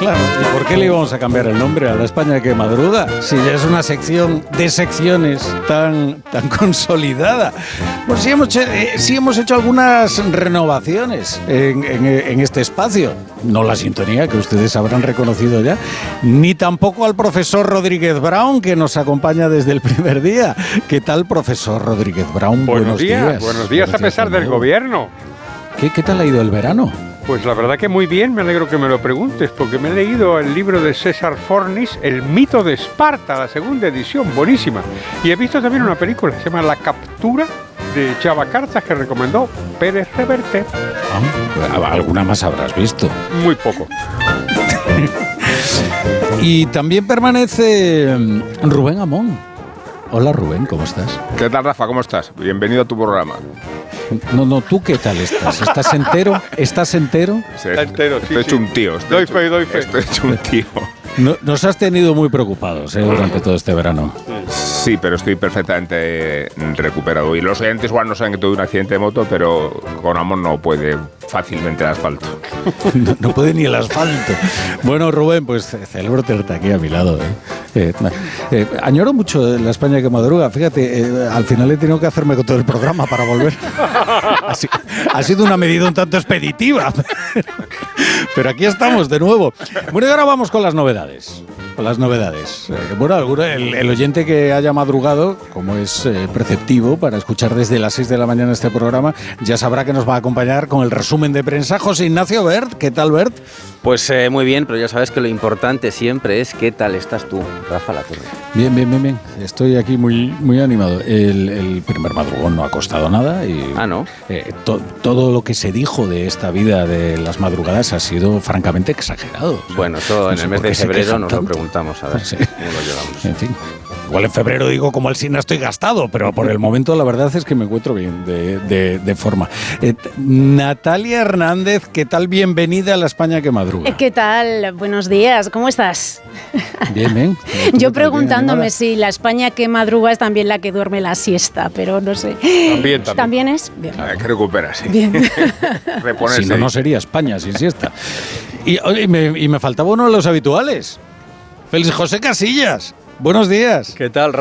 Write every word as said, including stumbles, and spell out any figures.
Claro, ¿y por qué le íbamos a cambiar el nombre a la España que madruga? Si ya es una sección de secciones tan, tan consolidada. Pues sí hemos, eh, sí hemos hecho algunas renovaciones en, en, en este espacio. No la sintonía, que ustedes habrán reconocido ya, ni tampoco al profesor Rodríguez Brown, que nos acompaña desde el primer día. ¿Qué tal, profesor Rodríguez Brown? Buenos, buenos días, días. Buenos días, a pesar del gobierno. ¿Qué, ¿Qué tal ha ido el verano? Pues la verdad que muy bien, me alegro que me lo preguntes, porque me he leído el libro de César Fornis, El mito de Esparta, la segunda edición, buenísima. Y he visto también una película, se llama La captura, de Chava Cartas, que recomendó Pérez Reverte. Ah, ¿alguna más habrás visto? Muy poco. Y también permanece Rubén Amón. Hola Rubén, ¿cómo estás? ¿Qué tal, Rafa? ¿Cómo estás? Bienvenido a tu programa. No, no, ¿tú qué tal estás? ¿Estás entero? ¿Estás entero? Sí, Está entero, sí, estoy hecho sí. un tío. Estoy Doy hecho, fe, doy fe. Estoy hecho un tío. No, nos has tenido muy preocupados, ¿eh? Durante todo este verano. Sí, pero estoy perfectamente recuperado. Y los oyentes igual no saben que tuve un accidente de moto, pero con Amor no puede fácilmente el asfalto. No, no puede ni el asfalto. Bueno, Rubén, pues celebro tenerte aquí a mi lado. ¿eh? Eh, eh, añoro mucho la España que madruga. Fíjate, eh, al final he tenido que hacerme con todo el programa para volver. Ha, sido, ha sido una medida un tanto expeditiva. Pero aquí estamos de nuevo. Bueno, y ahora vamos con las novedades. Con las novedades. Eh, bueno, alguno, el, el oyente que haya madrugado, como es eh, preceptivo para escuchar desde las seis de la mañana este programa, ya sabrá que nos va a acompañar con el resumen de prensa José Ignacio Bert. ¿Qué tal, Bert? Pues eh, muy bien, pero ya sabes que lo importante siempre es qué tal estás tú, Rafa Latorre. Bien, bien, bien, bien. Estoy aquí muy, muy animado. El, el primer madrugón no ha costado nada y Ah, ¿no? eh, to, todo lo que se dijo de esta vida de las madrugadas ha sido francamente exagerado. Bueno, eso No en sé el mes por qué de se febrero quejan nos lo tanto. preguntamos, a ver Sí. cómo lo llevamos. En fin. Igual en febrero digo como el Sina estoy gastado, pero por el momento la verdad es que me encuentro bien de, de, de forma. Eh, Natalia Hernández, ¿qué tal? Bienvenida a la España que madruga. ¿Qué tal? Buenos días, ¿cómo estás? Bien, bien. Yo preguntándome si la España que madruga es también la que duerme la siesta, pero no sé. También, también. ¿También es? Bien. Hay que recuperarse. Bien. Reponerse. Si no, no sería España sin siesta. Y, oye, y, me, y me faltaba uno de los habituales. Félix José Casillas. Buenos días. ¿Qué tal, Rafa?